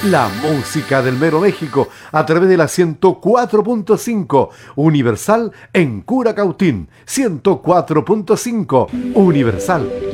La música del mero México a través de la 104.5 Universal en Curacautín. 104.5 Universal